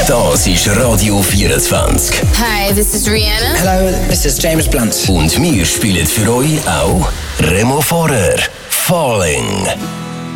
Das ist Radio 24. Hi, this is Rihanna. Hello, this is James Blunt. Und wir spielen für euch auch Remo Forer, Falling.